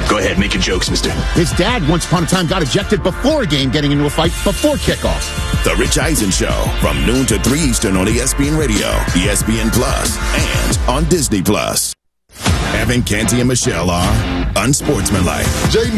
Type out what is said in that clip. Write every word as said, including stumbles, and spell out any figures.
Go ahead, make your jokes, mister. His dad once upon a time got ejected before a game getting into a fight before kickoff. The Rich Eisen Show from noon to three Eastern on E S P N Radio, E S P N Plus, and on Disney Plus. Evan, Canty, and Michelle are unsportsmanlike. Jay